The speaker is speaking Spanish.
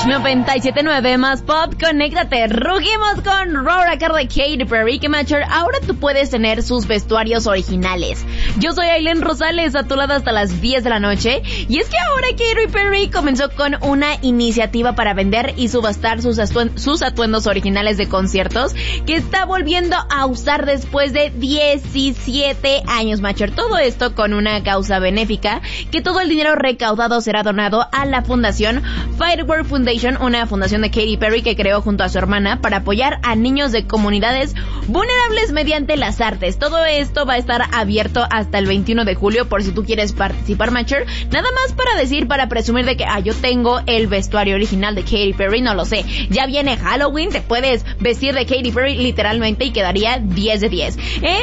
97.9 más pop, conéctate. Rugimos con Roar Car de Katy Perry, que Macher, ahora tú puedes tener sus vestuarios originales. Yo soy Aileen Rosales, a tu lado hasta las 10 de la noche. Y es que ahora Katy Perry comenzó con una iniciativa para vender y subastar sus atuendos originales de conciertos, que está volviendo a usar después de 17 años, Macher. Todo esto con una causa benéfica, que todo el dinero recaudado será donado a la fundación Firework Foundation, una fundación de Katy Perry que creó junto a su hermana para apoyar a niños de comunidades vulnerables mediante las artes. Todo esto va a estar abierto hasta el 21 de julio por si tú quieres participar, Macher. Nada más para presumir de que yo tengo el vestuario original de Katy Perry, no lo sé. Ya viene Halloween, te puedes vestir de Katy Perry literalmente y quedaría 10 de 10.